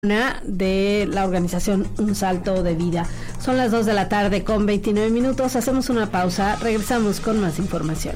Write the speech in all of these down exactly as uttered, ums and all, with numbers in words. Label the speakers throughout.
Speaker 1: de la organización Un Salto de Vida. Son las dos de la tarde con veintinueve minutos. Hacemos una pausa. Regresamos con más información.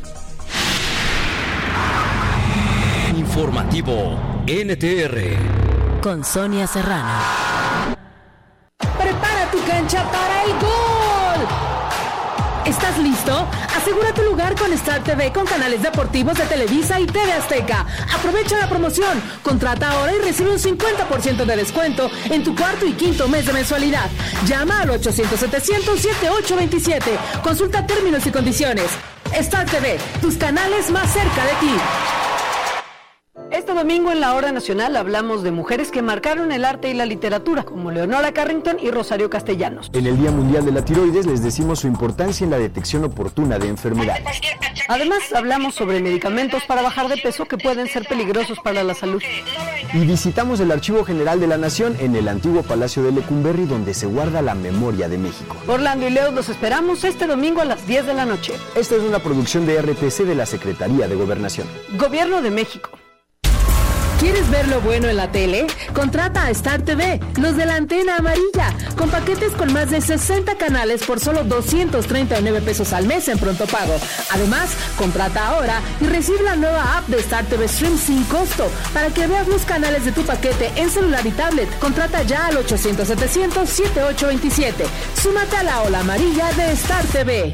Speaker 2: Informativo N T R
Speaker 3: con Sonia Serrano.
Speaker 1: Prepara tu cancha para el gol. ¿Estás listo? Asegura tu lugar con Star T V con canales deportivos de Televisa y T V Azteca. Aprovecha la promoción. Contrata ahora y recibe un cincuenta por ciento de descuento en tu cuarto y quinto mes de mensualidad. Llama al ochocientos setecientos setenta y ocho veintisiete. Consulta términos y condiciones. Star T V, tus canales más cerca de ti.
Speaker 4: Este domingo en la Hora Nacional hablamos de mujeres que marcaron el arte y la literatura, como Leonora Carrington y Rosario Castellanos.
Speaker 5: En el Día Mundial de la Tiroides les decimos su importancia en la detección oportuna de enfermedades.
Speaker 4: Además, hablamos sobre medicamentos para bajar de peso que pueden ser peligrosos para la salud.
Speaker 5: Y visitamos el Archivo General de la Nación en el antiguo Palacio de Lecumberri, donde se guarda la memoria de México.
Speaker 4: Orlando y Leo los esperamos este domingo a las diez de la noche.
Speaker 5: Esta es una producción de R T C de la Secretaría de Gobernación.
Speaker 4: Gobierno de México.
Speaker 1: ¿Quieres ver lo bueno en la tele? Contrata a Star T V, los de la antena amarilla, con paquetes con más de sesenta canales por solo doscientos treinta y nueve pesos al mes en pronto pago. Además, contrata ahora y recibe la nueva app de Star T V Stream sin costo para que veas los canales de tu paquete en celular y tablet. Contrata ya al ochocientos setecientos setenta y ocho veintisiete. Súmate a la ola amarilla de Star T V.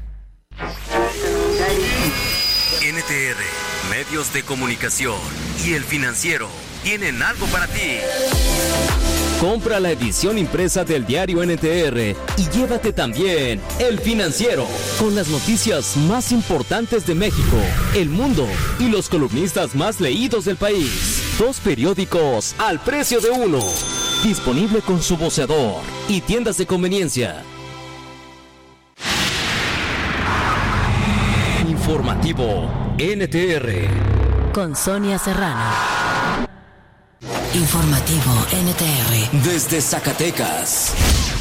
Speaker 2: N T R, medios de comunicación y El Financiero tienen algo para ti. Compra la edición impresa del diario N T R y llévate también El Financiero, con las noticias más importantes de México, el mundo y los columnistas más leídos del país. Dos periódicos al precio de uno. Disponible con su voceador y tiendas de conveniencia. Informativo N T R
Speaker 3: con Sonia Serrano. Informativo N T R
Speaker 2: desde Zacatecas.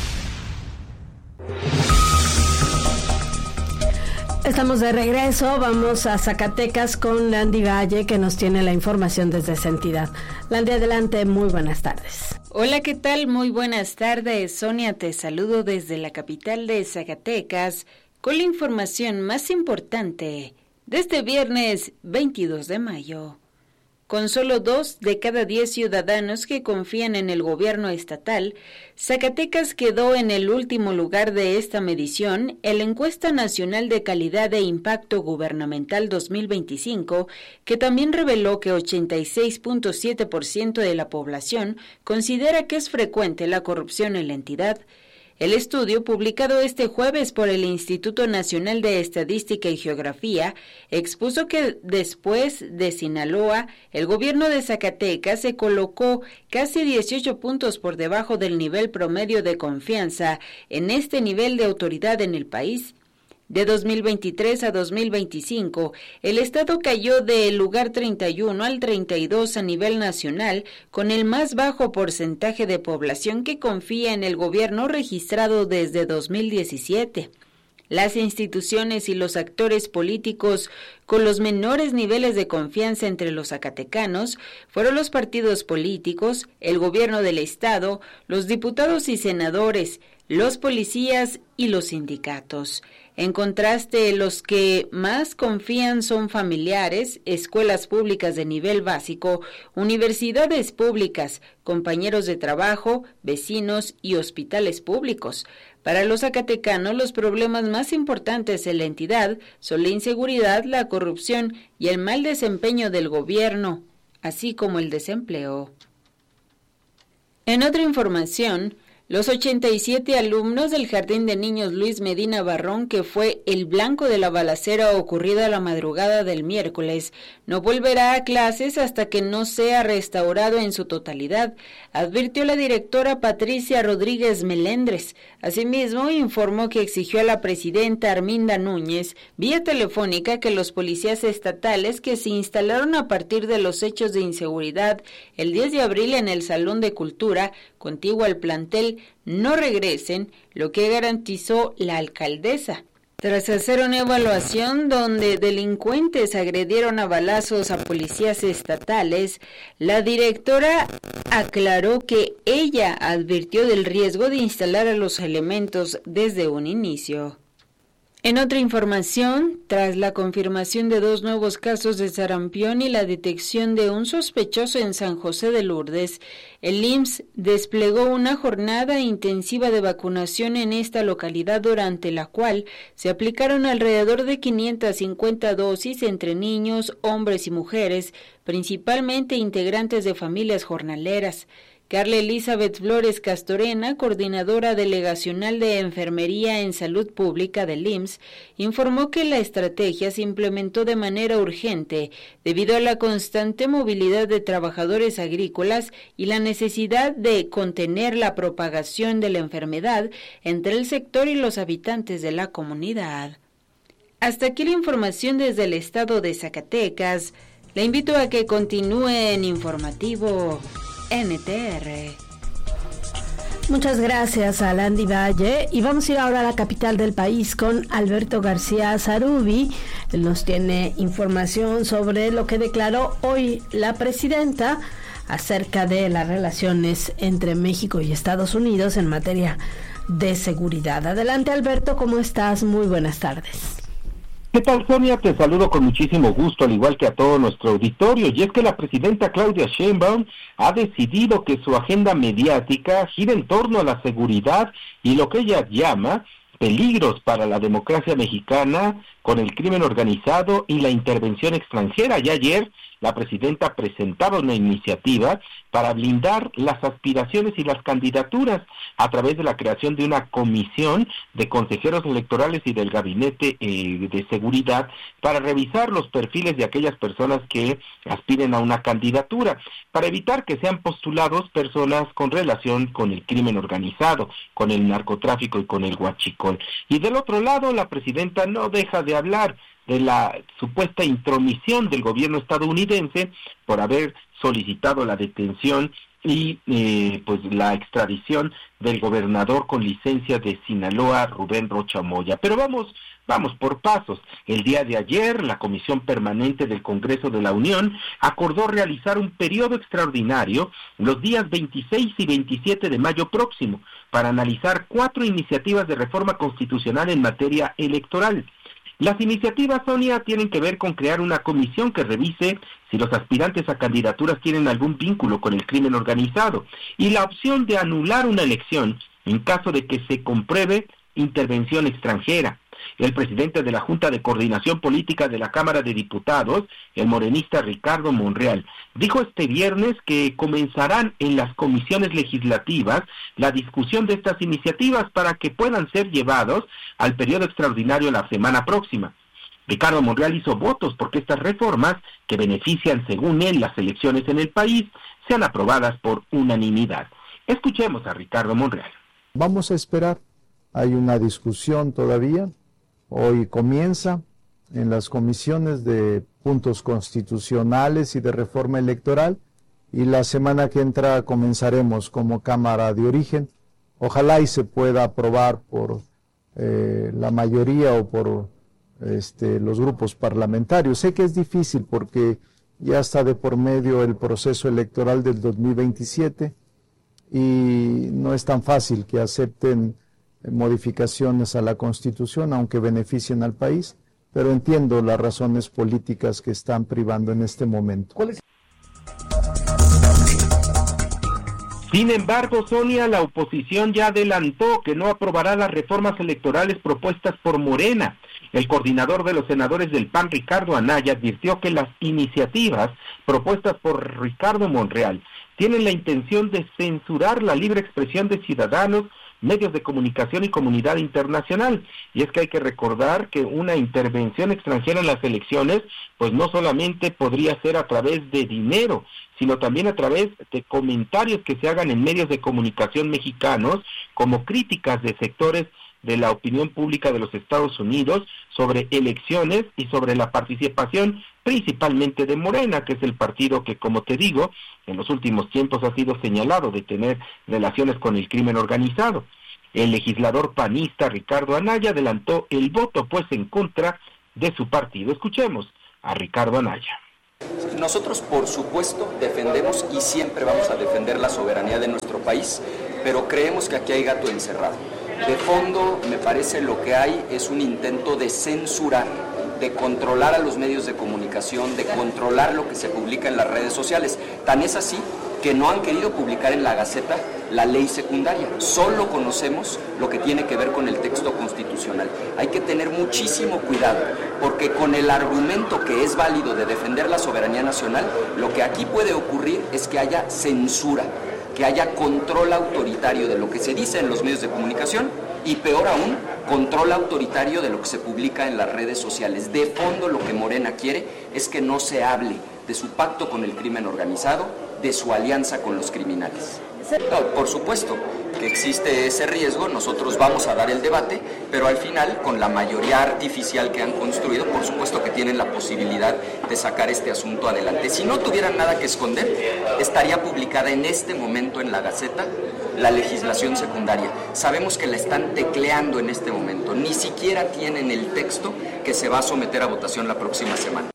Speaker 1: Estamos de regreso, vamos a Zacatecas con Landy Valle, que nos tiene la información desde esa entidad. Landy, adelante, muy buenas tardes.
Speaker 6: Hola, ¿qué tal? Muy buenas tardes, Sonia, te saludo desde la capital de Zacatecas con la información más importante de este viernes veintidós de mayo. Con solo dos de cada diez ciudadanos que confían en el gobierno estatal, Zacatecas quedó en el último lugar de esta medición en la Encuesta Nacional de Calidad e Impacto Gubernamental dos mil veinticinco, que también reveló que ochenta y seis punto siete por ciento de la población considera que es frecuente la corrupción en la entidad. El estudio, publicado este jueves por el Instituto Nacional de Estadística y Geografía, expuso que después de Sinaloa, el gobierno de Zacatecas se colocó casi dieciocho puntos por debajo del nivel promedio de confianza en este nivel de autoridad en el país. De dos mil veintitrés a dos mil veinticinco, el estado cayó del lugar treinta y uno al treinta y dos a nivel nacional, con el más bajo porcentaje de población que confía en el gobierno registrado desde dos mil diecisiete. Las instituciones y los actores políticos con los menores niveles de confianza entre los zacatecanos fueron los partidos políticos, el gobierno del estado, los diputados y senadores, los policías y los sindicatos. En contraste, los que más confían son familiares, escuelas públicas de nivel básico, universidades públicas, compañeros de trabajo, vecinos y hospitales públicos. Para los zacatecanos, los problemas más importantes en la entidad son la inseguridad, la corrupción y el mal desempeño del gobierno, así como el desempleo. En otra información, los ochenta y siete alumnos del Jardín de Niños Luis Medina Barrón, que fue el blanco de la balacera ocurrida la madrugada del miércoles, no volverá a clases hasta que no sea restaurado en su totalidad, advirtió la directora Patricia Rodríguez Melendres. Asimismo, informó que exigió a la presidenta Arminda Núñez, vía telefónica, que los policías estatales que se instalaron a partir de los hechos de inseguridad el diez de abril en el Salón de Cultura, contiguo al plantel, no regresen, lo que garantizó la alcaldesa. Tras hacer una evaluación donde delincuentes agredieron a balazos a policías estatales, la directora aclaró que ella advirtió del riesgo de instalar a los elementos desde un inicio. En otra información, tras la confirmación de dos nuevos casos de sarampión y la detección de un sospechoso en San José de Lourdes, el I M S S desplegó una jornada intensiva de vacunación en esta localidad durante la cual se aplicaron alrededor de quinientas cincuenta dosis entre niños, hombres y mujeres, principalmente integrantes de familias jornaleras. Carla Elizabeth Flores Castorena, coordinadora delegacional de Enfermería en Salud Pública del I M S S, informó que la estrategia se implementó de manera urgente debido a la constante movilidad de trabajadores agrícolas y la necesidad de contener la propagación de la enfermedad entre el sector y los habitantes de la comunidad. Hasta aquí la información desde el estado de Zacatecas. Le invito a que continúe en Informativo N T R.
Speaker 7: Muchas gracias a Landy Valle y vamos a ir ahora a la capital del país con Alberto García Zarubi. Él nos tiene información sobre lo que declaró hoy la presidenta acerca de las relaciones entre México y Estados Unidos en materia de seguridad. Adelante, Alberto, ¿cómo estás? Muy buenas tardes.
Speaker 8: ¿Qué tal, Sonia? Te saludo con muchísimo gusto, al igual que a todo nuestro auditorio. Y es que la presidenta Claudia Sheinbaum ha decidido que su agenda mediática gira en torno a la seguridad y lo que ella llama peligros para la democracia mexicana con el crimen organizado y la intervención extranjera. Y ayer la presidenta presentaba una iniciativa para blindar las aspiraciones y las candidaturas a través de la creación de una comisión de consejeros electorales y del gabinete eh, de seguridad para revisar los perfiles de aquellas personas que aspiren a una candidatura, para evitar que sean postulados personas con relación con el crimen organizado, con el narcotráfico y con el huachicol. Y del otro lado, la presidenta no deja de hablar de la supuesta intromisión del gobierno estadounidense por haber solicitado la detención y eh, pues la extradición del gobernador con licencia de Sinaloa, Rubén Rocha Moya. Pero vamos, vamos por pasos. El día de ayer, la Comisión Permanente del Congreso de la Unión acordó realizar un periodo extraordinario los días veintiséis y veintisiete de mayo próximo para analizar cuatro iniciativas de reforma constitucional en materia electoral. Las iniciativas, Sonia, tienen que ver con crear una comisión que revise si los aspirantes a candidaturas tienen algún vínculo con el crimen organizado y la opción de anular una elección en caso de que se compruebe intervención extranjera. El presidente de la Junta de Coordinación Política de la Cámara de Diputados, el morenista Ricardo Monreal, dijo este viernes que comenzarán en las comisiones legislativas la discusión de estas iniciativas para que puedan ser llevados al periodo extraordinario la semana próxima. Ricardo Monreal hizo votos porque estas reformas, que benefician según él las elecciones en el país, sean aprobadas por unanimidad. Escuchemos a Ricardo Monreal.
Speaker 9: Vamos a esperar, hay una discusión todavía. Hoy comienza en las comisiones de puntos constitucionales y de reforma electoral y la semana que entra comenzaremos como Cámara de Origen. Ojalá y se pueda aprobar por eh, la mayoría o por este, los grupos parlamentarios. Sé que es difícil porque ya está de por medio el proceso electoral del dos mil veintisiete y no es tan fácil que acepten modificaciones a la Constitución, aunque beneficien al país, pero entiendo las razones políticas que están privando en este momento. ¿Cuál es?
Speaker 8: Sin embargo, Sonia, la oposición ya adelantó que no aprobará las reformas electorales propuestas por Morena. El coordinador de los senadores del P A N, Ricardo Anaya, advirtió que las iniciativas propuestas por Ricardo Monreal tienen la intención de censurar la libre expresión de ciudadanos, medios de comunicación y comunidad internacional. Y es que hay que recordar que una intervención extranjera en las elecciones, pues no solamente podría ser a través de dinero, sino también a través de comentarios que se hagan en medios de comunicación mexicanos, como críticas de sectores de la opinión pública de los Estados Unidos sobre elecciones y sobre la participación principalmente de Morena, que es el partido que, como te digo, en los últimos tiempos ha sido señalado de tener relaciones con el crimen organizado. El legislador panista Ricardo Anaya adelantó el voto pues en contra de su partido. Escuchemos a Ricardo Anaya.
Speaker 10: Nosotros, por supuesto, defendemos y siempre vamos a defender la soberanía de nuestro país, pero creemos que aquí hay gato encerrado. De fondo, me parece lo que hay es un intento de censurar, de controlar a los medios de comunicación, de controlar lo que se publica en las redes sociales. Tan es así que no han querido publicar en la Gaceta la ley secundaria. Solo conocemos lo que tiene que ver con el texto constitucional. Hay que tener muchísimo cuidado, porque con el argumento que es válido de defender la soberanía nacional, lo que aquí puede ocurrir es que haya censura, que haya control autoritario de lo que se dice en los medios de comunicación y, peor aún, control autoritario de lo que se publica en las redes sociales. De fondo, lo que Morena quiere es que no se hable de su pacto con el crimen organizado, de su alianza con los criminales. No, por supuesto que existe ese riesgo, nosotros vamos a dar el debate, pero al final, con la mayoría artificial que han construido, por supuesto que tienen la posibilidad de sacar este asunto adelante. Si no tuvieran nada que esconder, estaría publicada en este momento en la Gaceta la legislación secundaria. Sabemos que la están tecleando en este momento, ni siquiera tienen el texto que se va a someter a votación la próxima semana.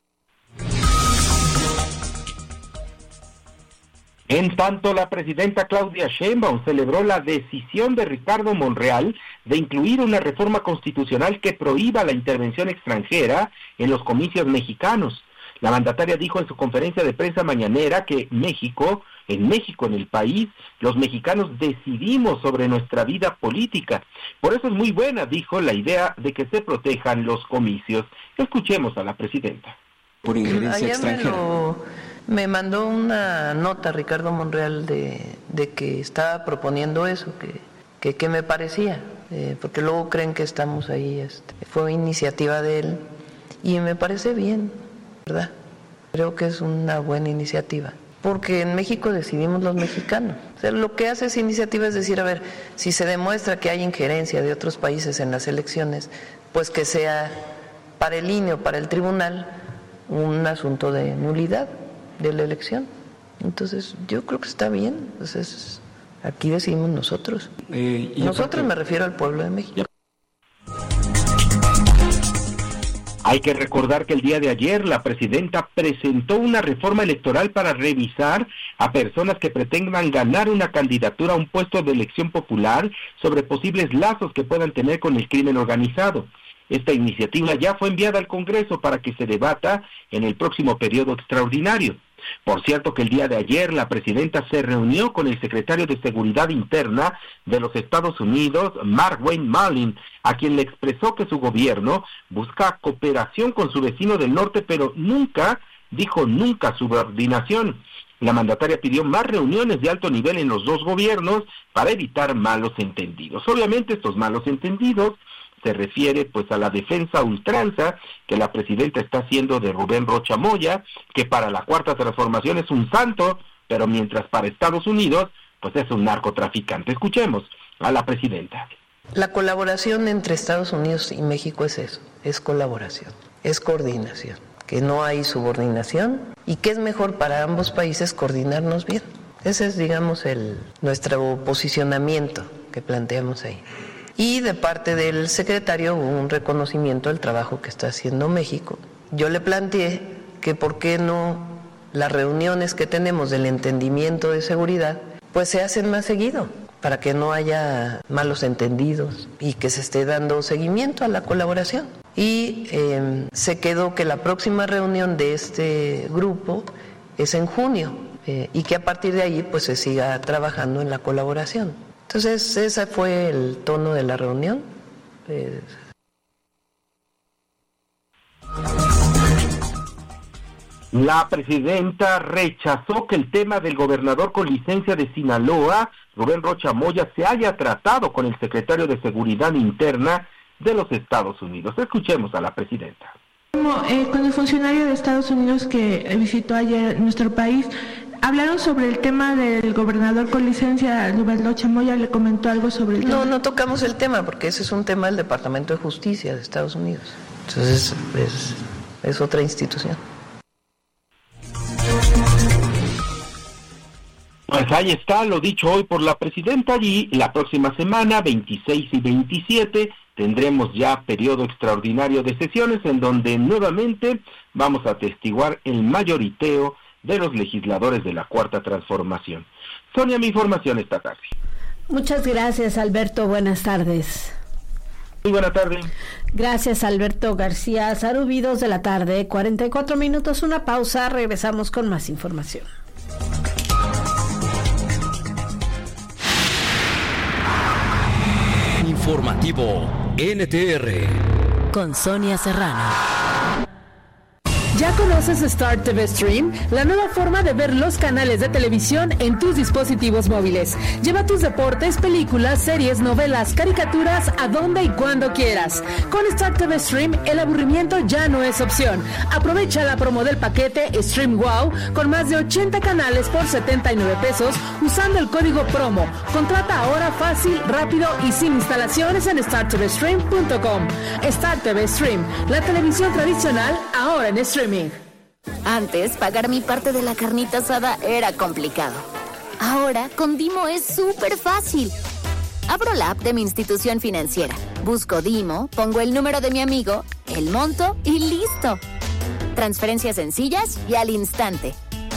Speaker 8: En tanto, la presidenta Claudia Sheinbaum celebró la decisión de Ricardo Monreal de incluir una reforma constitucional que prohíba la intervención extranjera en los comicios mexicanos. La mandataria dijo en su conferencia de prensa mañanera que México, en México, en el país, los mexicanos decidimos sobre nuestra vida política. Por eso es muy buena, dijo, la idea de que se protejan los comicios. Escuchemos a la presidenta.
Speaker 11: Por injerencia extranjera. Me mandó una nota Ricardo Monreal de, de que estaba proponiendo eso, que que, que me parecía, eh, porque luego creen que estamos ahí, este, fue iniciativa de él y me parece bien, ¿verdad? Creo que es una buena iniciativa, porque en México decidimos los mexicanos. O sea, lo que hace esa iniciativa es decir, a ver, si se demuestra que hay injerencia de otros países en las elecciones, pues que sea para el I N E o para el tribunal un asunto de nulidad de la elección. Entonces, yo creo que está bien. Entonces, aquí decidimos nosotros. Eh, y nosotros aparte, me refiero al pueblo de México.
Speaker 8: Hay que recordar que el día de ayer la presidenta presentó una reforma electoral para revisar a personas que pretendan ganar una candidatura a un puesto de elección popular sobre posibles lazos que puedan tener con el crimen organizado. Esta iniciativa ya fue enviada al Congreso para que se debata en el próximo periodo extraordinario. Por cierto que el día de ayer la presidenta se reunió con el secretario de Seguridad Interna de los Estados Unidos, Mark Wayne Malin, a quien le expresó que su gobierno busca cooperación con su vecino del norte, pero nunca, dijo nunca, subordinación. La mandataria pidió más reuniones de alto nivel en los dos gobiernos para evitar malos entendidos. Obviamente estos malos entendidos se refiere pues a la defensa a ultranza que la presidenta está haciendo de Rubén Rocha Moya, que para la Cuarta Transformación es un santo, pero mientras para Estados Unidos pues es un narcotraficante. Escuchemos a la presidenta.
Speaker 11: La colaboración entre Estados Unidos y México es eso, es colaboración, es coordinación, que no hay subordinación y que es mejor para ambos países coordinarnos bien. Ese es, digamos, el nuestro posicionamiento que planteamos ahí. Y de parte del secretario hubo un reconocimiento del trabajo que está haciendo México. Yo le planteé que por qué no las reuniones que tenemos del entendimiento de seguridad, pues se hacen más seguido, para que no haya malos entendidos y que se esté dando seguimiento a la colaboración. Y eh, se quedó que la próxima reunión de este grupo es en junio eh, y que a partir de ahí pues se siga trabajando en la colaboración. Entonces, ese fue el tono de la reunión. Eh...
Speaker 8: La presidenta rechazó que el tema del gobernador con licencia de Sinaloa, Rubén Rocha Moya, se haya tratado con el secretario de Seguridad Interna de los Estados Unidos. Escuchemos a la presidenta.
Speaker 12: Como, eh, con el funcionario de Estados Unidos que visitó ayer nuestro país, hablaron sobre el tema del gobernador con licencia, Rubén Rocha Moya, ¿le comentó algo sobre el tema?
Speaker 11: No, no tocamos el tema, porque ese es un tema del Departamento de Justicia de Estados Unidos. Entonces, es, es otra institución.
Speaker 8: Pues ahí está lo dicho hoy por la presidenta, y la próxima semana, veintiséis y veintisiete, tendremos ya periodo extraordinario de sesiones en donde nuevamente vamos a atestiguar el mayoriteo de los legisladores de la Cuarta Transformación. Sonia, mi información esta tarde.
Speaker 7: Muchas gracias, Alberto. Buenas tardes.
Speaker 8: Muy buena tarde.
Speaker 7: Gracias, Alberto García Zarubi. Dos de la tarde, cuarenta y cuatro minutos, una pausa, regresamos con más información.
Speaker 2: Informativo N T R
Speaker 3: con Sonia Serrano.
Speaker 1: ¿Ya conoces Star T V Stream? La nueva forma de ver los canales de televisión en tus dispositivos móviles. Lleva tus deportes, películas, series, novelas, caricaturas a donde y cuando quieras. Con Star T V Stream, el aburrimiento ya no es opción. Aprovecha la promo del paquete Stream Wow con más de ochenta canales por setenta y nueve pesos usando el código promo. Contrata ahora fácil, rápido y sin instalaciones en star t v stream punto com. Star T V Stream, la televisión tradicional ahora en streaming.
Speaker 13: Antes, pagar mi parte de la carnita asada era complicado. Ahora, con Dimo es súper fácil. Abro la app de mi institución financiera, busco Dimo, pongo el número de mi amigo, el monto y listo. Transferencias sencillas y al instante.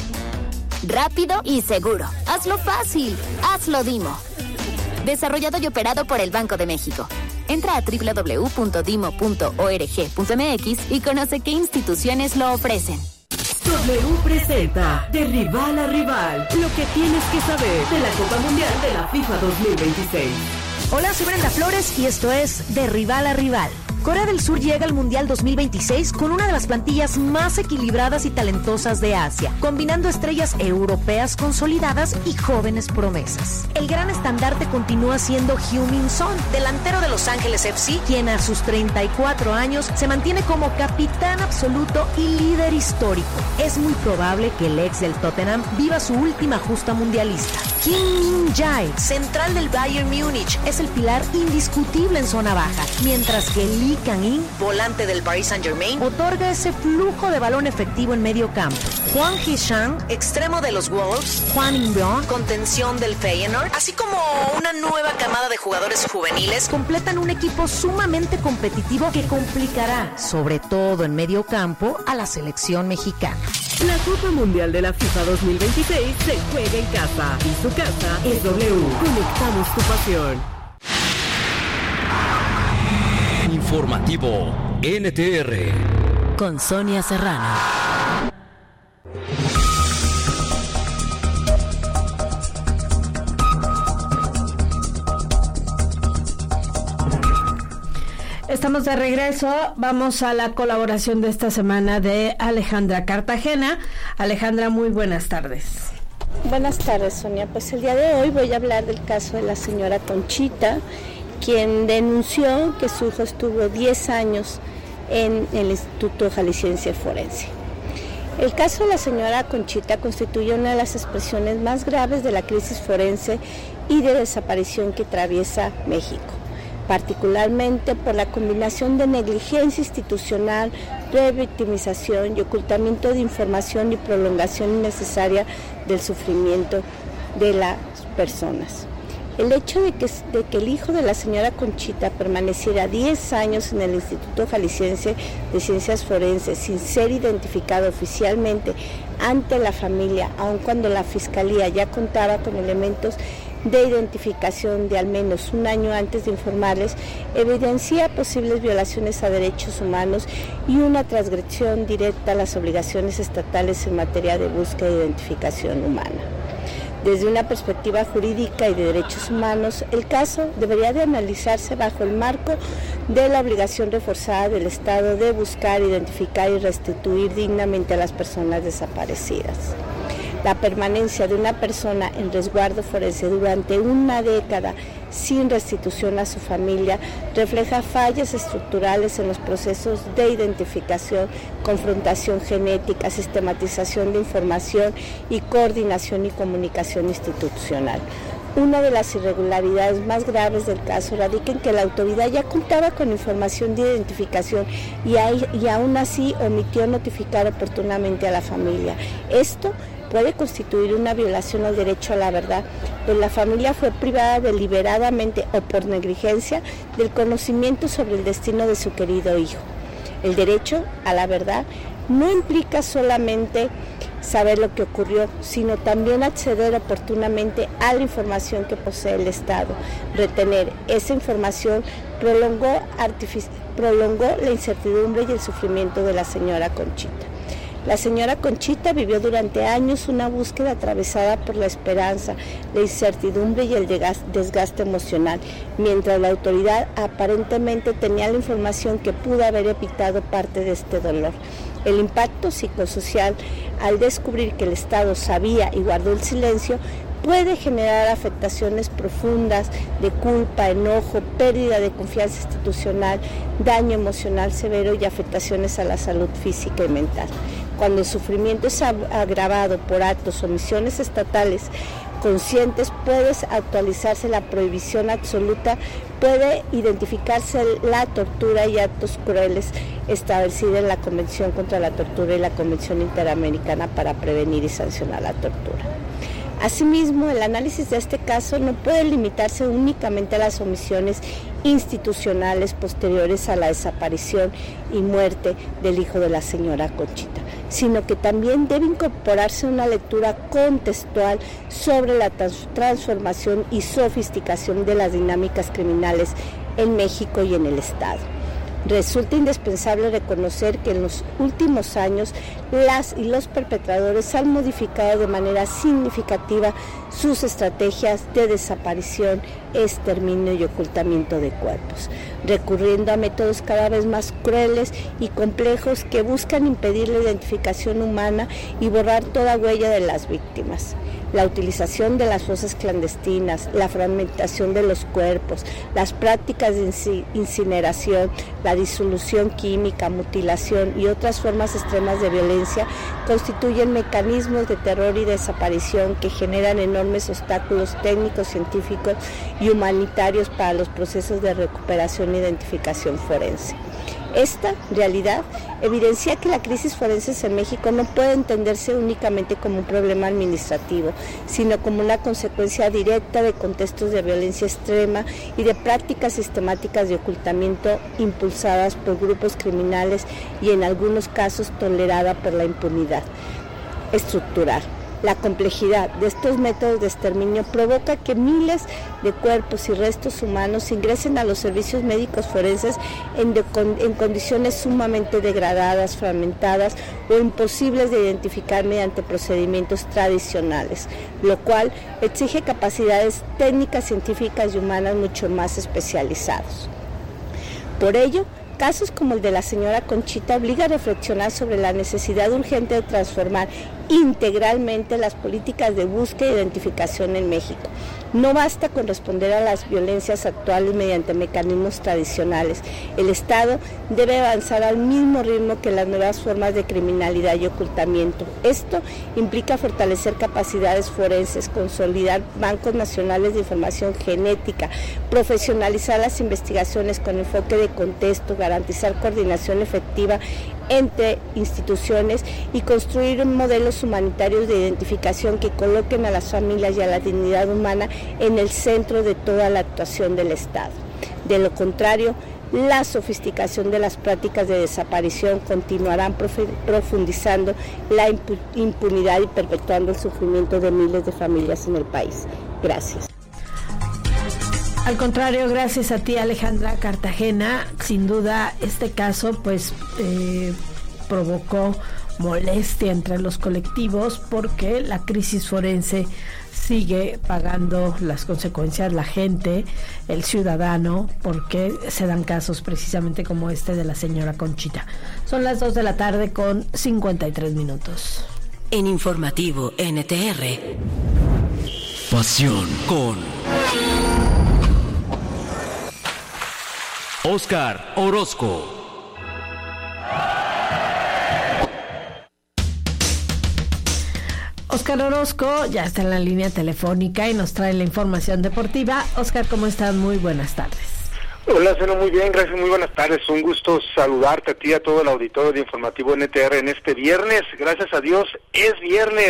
Speaker 13: Rápido y seguro. Hazlo fácil. Hazlo Dimo. Desarrollado y operado por el Banco de México. Entra a doble u doble u doble u punto dimo punto org punto m x y conoce qué instituciones lo ofrecen.
Speaker 14: W presenta De Rival a Rival, lo que tienes que saber de la Copa Mundial de la FIFA dos mil veintiséis.
Speaker 15: Hola, soy Brenda Flores y esto es De Rival a Rival. Corea del Sur llega al Mundial dos mil veintiséis con una de las plantillas más equilibradas y talentosas de Asia, combinando estrellas europeas consolidadas y jóvenes promesas. El gran estandarte continúa siendo Heung-min Son, delantero de Los Ángeles F C, quien a sus treinta y cuatro años se mantiene como capitán absoluto y líder histórico. Es muy probable que el ex del Tottenham viva su última justa mundialista. Kim Min-jae, central del Bayern Múnich, es el pilar indiscutible en zona baja, mientras que Lee Kang-in, volante del Paris Saint-Germain, otorga ese flujo de balón efectivo en medio campo. Hwang Hee-chan, extremo de los Wolves, Hwang In-byung, contención del Feyenoord, así como una nueva camada de jugadores juveniles, completan un equipo sumamente competitivo que complicará, sobre todo en medio campo, a la selección mexicana.
Speaker 14: La Copa Mundial de la FIFA dos mil veintiséis se juega en casa y su casa es W. Conectamos tu pasión.
Speaker 2: Informativo N T R
Speaker 3: con Sonia Serrano.
Speaker 7: Estamos de regreso, vamos a la colaboración de esta semana de Alejandra Cartagena. Alejandra, muy buenas tardes.
Speaker 16: Buenas tardes, Sonia. Pues el día de hoy voy a hablar del caso de la señora Conchita, quien denunció que su hijo estuvo diez años en el Instituto Jalisciense Forense. El caso de la señora Conchita constituye una de las expresiones más graves de la crisis forense y de desaparición que atraviesa México, particularmente por la combinación de negligencia institucional, revictimización y ocultamiento de información y prolongación innecesaria del sufrimiento de las personas. El hecho de que, de que el hijo de la señora Conchita permaneciera diez años en el Instituto Jalisciense de Ciencias Forenses sin ser identificado oficialmente ante la familia, aun cuando la Fiscalía ya contaba con elementos de identificación de al menos un año antes de informarles, evidencia posibles violaciones a derechos humanos y una transgresión directa a las obligaciones estatales en materia de búsqueda e identificación humana. Desde una perspectiva jurídica y de derechos humanos, el caso debería de analizarse bajo el marco de la obligación reforzada del Estado de buscar, identificar y restituir dignamente a las personas desaparecidas. La permanencia de una persona en resguardo forense durante una década sin restitución a su familia refleja fallas estructurales en los procesos de identificación, confrontación genética, sistematización de información y coordinación y comunicación institucional. Una de las irregularidades más graves del caso radica en que la autoridad ya contaba con información de identificación y, hay, y aún así omitió notificar oportunamente a la familia. Esto puede constituir una violación al derecho a la verdad, pues la familia fue privada deliberadamente o por negligencia del conocimiento sobre el destino de su querido hijo. El derecho a la verdad no implica solamente saber lo que ocurrió, sino también acceder oportunamente a la información que posee el Estado. Retener esa información prolongó, artific- prolongó la incertidumbre y el sufrimiento de la señora Conchita. La señora Conchita vivió durante años una búsqueda atravesada por la esperanza, la incertidumbre y el desgaste emocional, mientras la autoridad aparentemente tenía la información que pudo haber evitado parte de este dolor. El impacto psicosocial al descubrir que el Estado sabía y guardó el silencio puede generar afectaciones profundas de culpa, enojo, pérdida de confianza institucional, daño emocional severo y afectaciones a la salud física y mental. Cuando el sufrimiento es agravado por actos o omisiones estatales conscientes, puede actualizarse la prohibición absoluta, puede identificarse la tortura y actos crueles establecida en la Convención contra la Tortura y la Convención Interamericana para prevenir y sancionar la tortura. Asimismo, el análisis de este caso no puede limitarse únicamente a las omisiones institucionales posteriores a la desaparición y muerte del hijo de la señora Conchita, sino que también debe incorporarse una lectura contextual sobre la trans- transformación y sofisticación de las dinámicas criminales en México y en el Estado. Resulta indispensable reconocer que en los últimos años las y los perpetradores han modificado de manera significativa sus estrategias de desaparición, exterminio y ocultamiento de cuerpos, recurriendo a métodos cada vez más crueles y complejos que buscan impedir la identificación humana y borrar toda huella de las víctimas. La utilización de las fosas clandestinas, la fragmentación de los cuerpos, las prácticas de incineración, la disolución química, mutilación y otras formas extremas de violencia constituyen mecanismos de terror y desaparición que generan enormes obstáculos técnicos, científicos y humanitarios para los procesos de recuperación e identificación forense. Esta realidad evidencia que la crisis forense en México no puede entenderse únicamente como un problema administrativo, sino como una consecuencia directa de contextos de violencia extrema y de prácticas sistemáticas de ocultamiento impulsadas por grupos criminales y en algunos casos tolerada por la impunidad estructural. La complejidad de estos métodos de exterminio provoca que miles de cuerpos y restos humanos ingresen a los servicios médicos forenses en, de, en condiciones sumamente degradadas, fragmentadas o imposibles de identificar mediante procedimientos tradicionales, lo cual exige capacidades técnicas, científicas y humanas mucho más especializadas. Por ello, casos como el de la señora Conchita obliga a reflexionar sobre la necesidad urgente de transformar integralmente las políticas de búsqueda e identificación en México. No basta con responder a las violencias actuales mediante mecanismos tradicionales. El Estado debe avanzar al mismo ritmo que las nuevas formas de criminalidad y ocultamiento. Esto implica fortalecer capacidades forenses, consolidar bancos nacionales de información genética, profesionalizar las investigaciones con enfoque de contexto, garantizar coordinación efectiva entre instituciones y construir modelos humanitarios de identificación que coloquen a las familias y a la dignidad humana en el centro de toda la actuación del Estado. De lo contrario, la sofisticación de las prácticas de desaparición continuarán profundizando la impunidad y perpetuando el sufrimiento de miles de familias en el país. Gracias.
Speaker 7: Al contrario, gracias a ti, Alejandra Cartagena. Sin duda, este caso pues eh, provocó molestia entre los colectivos porque la crisis forense sigue pagando las consecuencias la gente, el ciudadano, porque se dan casos precisamente como este de la señora Conchita. Son las dos de la tarde con cincuenta y tres minutos.
Speaker 3: En Informativo N T R.
Speaker 2: Pasión con Oscar Orozco.
Speaker 7: Oscar Orozco ya está en la línea telefónica y nos trae la información deportiva. Oscar, ¿cómo estás? Muy buenas tardes.
Speaker 17: Hola, Ceno, muy bien, gracias, muy buenas tardes. Un gusto saludarte a ti y a todo el auditorio de Informativo N T R en este viernes. Gracias a Dios, es viernes.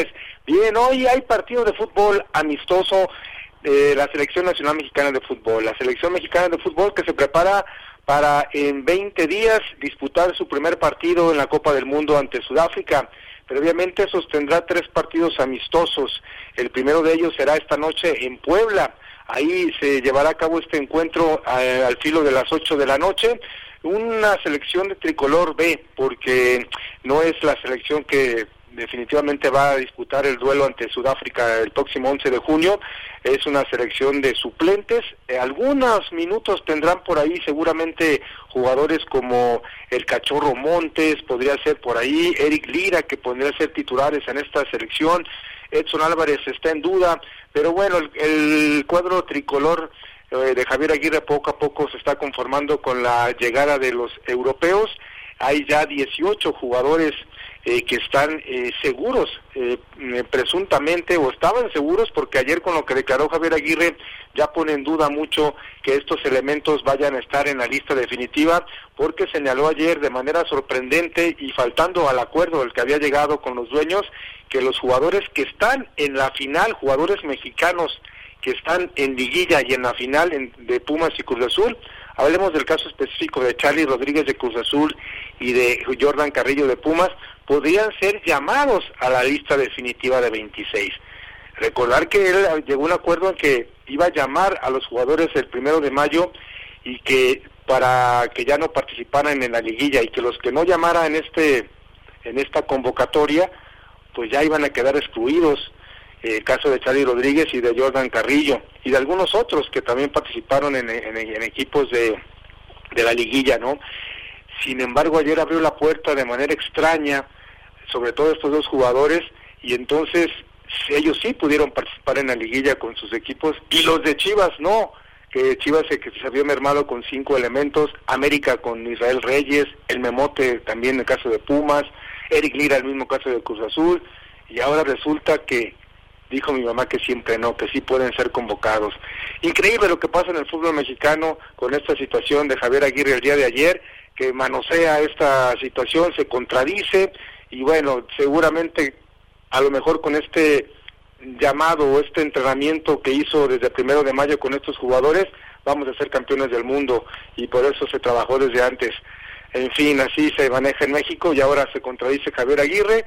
Speaker 17: Bien, hoy hay partido de fútbol amistoso de la Selección Nacional Mexicana de Fútbol. La Selección Mexicana de Fútbol que se prepara para en veinte días disputar su primer partido en la Copa del Mundo ante Sudáfrica. Pero obviamente sostendrá tres partidos amistosos. El primero de ellos será esta noche en Puebla. Ahí se llevará a cabo este encuentro eh, al filo de las ocho de la noche. Una selección de tricolor B, porque no es la selección que definitivamente va a disputar el duelo ante Sudáfrica el próximo once de junio, es una selección de suplentes. Eh, algunos minutos tendrán por ahí seguramente jugadores como el Cachorro Montes, podría ser por ahí Eric Lira, que podría ser titulares en esta selección. Edson Álvarez está en duda, pero bueno, el, el cuadro tricolor eh, de Javier Aguirre poco a poco se está conformando con la llegada de los europeos. Hay ya dieciocho jugadores eh, que están eh, seguros, eh, presuntamente, o estaban seguros, porque ayer con lo que declaró Javier Aguirre ya pone en duda mucho que estos elementos vayan a estar en la lista definitiva, porque señaló ayer de manera sorprendente y faltando al acuerdo al que había llegado con los dueños, que los jugadores que están en la final, jugadores mexicanos que están en liguilla y en la final en, de Pumas y Cruz Azul, hablemos del caso específico de Charly Rodríguez de Cruz Azul y de Jordan Carrillo de Pumas, podrían ser llamados a la lista definitiva de veintiséis. Recordar que él llegó a un acuerdo en que iba a llamar a los jugadores el primero de mayo y que para que ya no participaran en la liguilla, y que los que no llamaran en este en esta convocatoria pues ya iban a quedar excluidos. El caso de Charly Rodríguez y de Jordan Carrillo y de algunos otros que también participaron en, en, en equipos de, de la liguilla, ¿no? Sin embargo, ayer abrió la puerta de manera extraña, sobre todo estos dos jugadores, y entonces ellos sí pudieron participar en la liguilla con sus equipos, y los de Chivas no, que Chivas se, que se había mermado con cinco elementos, América con Israel Reyes, el Memote también en el caso de Pumas, Eric Lira el mismo caso de Cruz Azul, y ahora resulta que dijo mi mamá que siempre no, que sí pueden ser convocados. Increíble lo que pasa en el fútbol mexicano con esta situación de Javier Aguirre el día de ayer, que manosea esta situación, se contradice, y bueno, seguramente a lo mejor con este llamado o este entrenamiento que hizo desde el primero de mayo con estos jugadores, vamos a ser campeones del mundo, y por eso se trabajó desde antes. En fin, así se maneja en México, y ahora se contradice Javier Aguirre,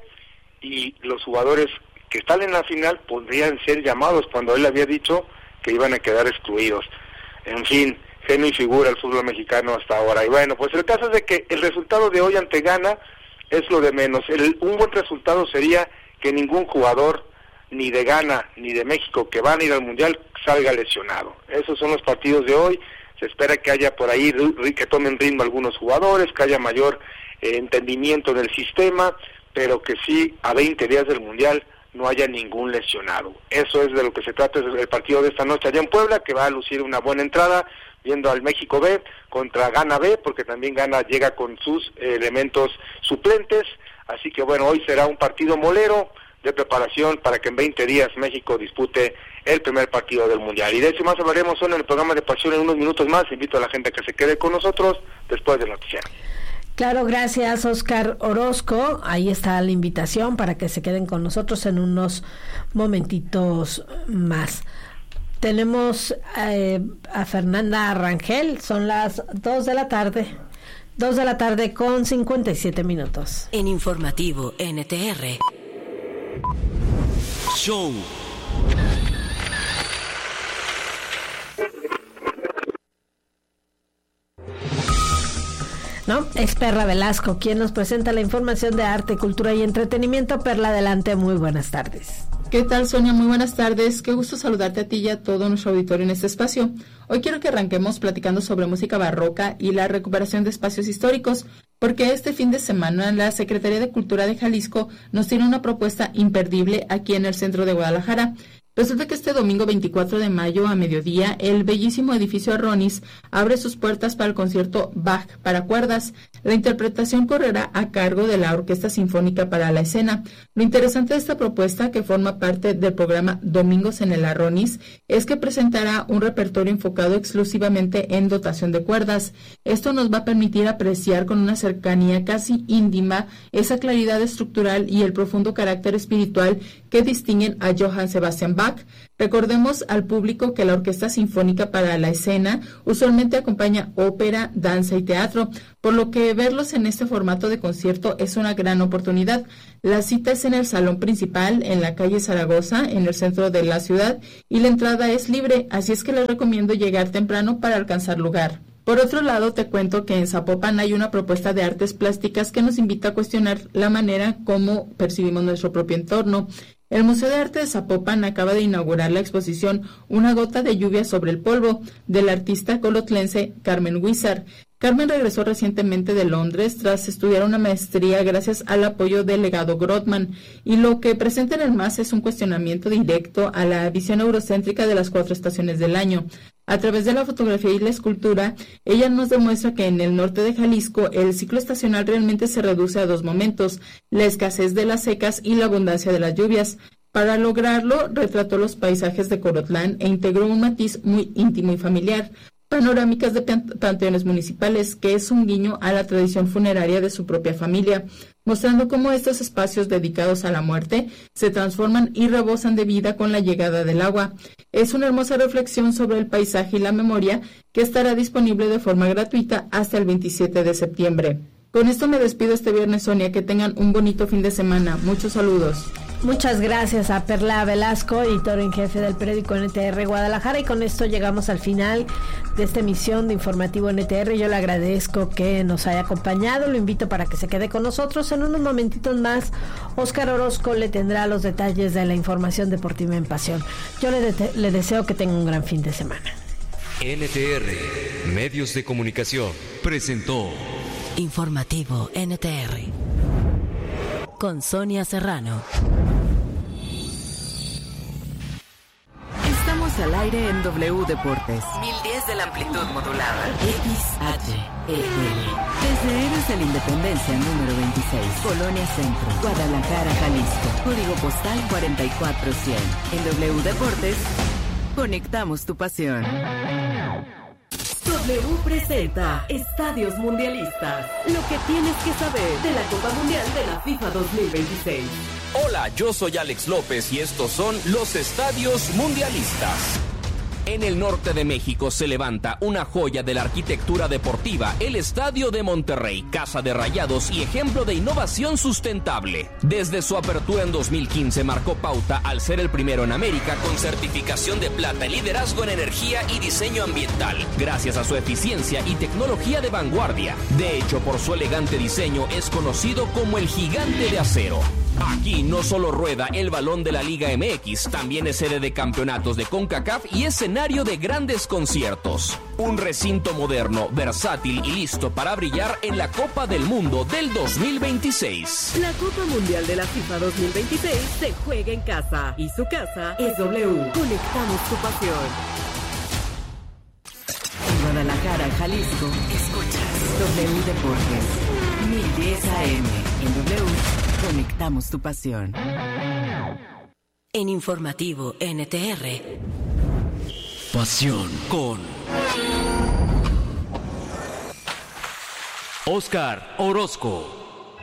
Speaker 17: y los jugadores que están en la final podrían ser llamados cuando él había dicho que iban a quedar excluidos. En fin, genio y figura el fútbol mexicano hasta ahora. Y bueno, pues el caso es de que el resultado de hoy ante Ghana es lo de menos. El, un buen resultado sería que ningún jugador, ni de Ghana ni de México, que van a ir al Mundial, salga lesionado. Esos son los partidos de hoy. Se espera que haya por ahí, que tomen ritmo algunos jugadores, que haya mayor eh, entendimiento del sistema, pero que sí, a veinte días del Mundial, no haya ningún lesionado. Eso es de lo que se trata el partido de esta noche allá en Puebla, que va a lucir una buena entrada, viendo al México B contra Ghana B, porque también Ghana llega con sus eh, elementos suplentes, así que bueno, hoy será un partido molero de preparación para que en veinte días México dispute el primer partido del Mundial. Y de eso más hablaremos hoy en el programa de Pasión en unos minutos más. Invito a la gente a que se quede con nosotros después del noticiero.
Speaker 7: Claro, gracias Oscar Orozco. Ahí está la invitación para que se queden con nosotros en unos momentitos más. Tenemos eh, a Fernanda Rangel, son las dos de la tarde, dos de la tarde con cincuenta y siete minutos.
Speaker 3: En Informativo N T R.
Speaker 2: Show.
Speaker 7: ¿No? Es Perla Velasco quien nos presenta la información de arte, cultura y entretenimiento. Perla, adelante, muy buenas tardes.
Speaker 18: ¿Qué tal, Sonia? Muy buenas tardes. Qué gusto saludarte a ti y a todo nuestro auditorio en este espacio. Hoy quiero que arranquemos platicando sobre música barroca y la recuperación de espacios históricos, porque este fin de semana la Secretaría de Cultura de Jalisco nos tiene una propuesta imperdible aquí en el centro de Guadalajara. Resulta que este domingo veinticuatro de mayo a mediodía, el bellísimo edificio Arronis abre sus puertas para el concierto Bach para cuerdas. La interpretación correrá a cargo de la Orquesta Sinfónica para la Escena. Lo interesante de esta propuesta, que forma parte del programa Domingos en el Arronis, es que presentará un repertorio enfocado exclusivamente en dotación de cuerdas. Esto nos va a permitir apreciar con una cercanía casi íntima esa claridad estructural y el profundo carácter espiritual que distinguen a Johann Sebastian Bach. Recordemos al público que la Orquesta Sinfónica para la Escena usualmente acompaña ópera, danza y teatro, por lo que verlos en este formato de concierto es una gran oportunidad. La cita es en el salón principal, en la calle Zaragoza, en el centro de la ciudad, y la entrada es libre, así es que les recomiendo llegar temprano para alcanzar lugar. Por otro lado, te cuento que en Zapopan hay una propuesta de artes plásticas que nos invita a cuestionar la manera como percibimos nuestro propio entorno. El Museo de Arte de Zapopan acaba de inaugurar la exposición Una gota de lluvia sobre el polvo, del artista colotlense Carmen Huizar. Carmen regresó recientemente de Londres tras estudiar una maestría gracias al apoyo del legado Grothman, y lo que presenta en el M A S es un cuestionamiento directo a la visión eurocéntrica de las cuatro estaciones del año. A través de la fotografía y la escultura, ella nos demuestra que en el norte de Jalisco el ciclo estacional realmente se reduce a dos momentos: la escasez de las secas y la abundancia de las lluvias. Para lograrlo, retrató los paisajes de Colotlán e integró un matiz muy íntimo y familiar. Panorámicas de panteones municipales, que es un guiño a la tradición funeraria de su propia familia, mostrando cómo estos espacios dedicados a la muerte se transforman y rebosan de vida con la llegada del agua. Es una hermosa reflexión sobre el paisaje y la memoria que estará disponible de forma gratuita hasta el veintisiete de septiembre. Con esto me despido este viernes, Sonia. Que tengan un bonito fin de semana. Muchos saludos.
Speaker 7: Muchas gracias a Perla Velasco, editor en jefe del periódico N T R Guadalajara, y con esto llegamos al final de esta emisión de Informativo N T R. Yo le agradezco que nos haya acompañado, lo invito para que se quede con nosotros. En unos momentitos más, Óscar Orozco le tendrá los detalles de la información deportiva en Pasión. Yo le, de- le deseo que tenga un gran fin de semana.
Speaker 2: N T R, Medios de Comunicación, presentó
Speaker 3: Informativo N T R con Sonia Serrano. Estamos al aire en W Deportes. mil diez de la amplitud modulada. X H E L. Desde Héroes de la Independencia número veintiséis. Colonia Centro, Guadalajara, Jalisco. Código postal cuarenta y cuatro cien. En W Deportes, conectamos tu pasión.
Speaker 14: W presenta Estadios Mundialistas. Lo que tienes que saber de la Copa Mundial de la FIFA dos mil veintiséis.
Speaker 19: Hola, yo soy Alex López y estos son los Estadios Mundialistas. En el norte de México se levanta una joya de la arquitectura deportiva, el Estadio de Monterrey, casa de Rayados y ejemplo de innovación sustentable. Desde su apertura en dos mil quince marcó pauta al ser el primero en América con certificación de plata en liderazgo en energía y diseño ambiental, gracias a su eficiencia y tecnología de vanguardia. De hecho, por su elegante diseño es conocido como el Gigante de Acero. Aquí no solo rueda el balón de la Liga M X, también es sede de campeonatos de CONCACAF y escenario de grandes conciertos. Un recinto moderno, versátil y listo para brillar en la Copa del Mundo del dos mil veintiséis.
Speaker 14: La Copa Mundial de la FIFA dos mil veintiséis se juega en casa y su casa es W. Conectamos tu pasión.
Speaker 3: En Guadalajara, Jalisco, escuchas W Deportes. mil diez A M. En W, conectamos tu pasión. En Informativo N T R.
Speaker 2: Pasión con Óscar Orozco.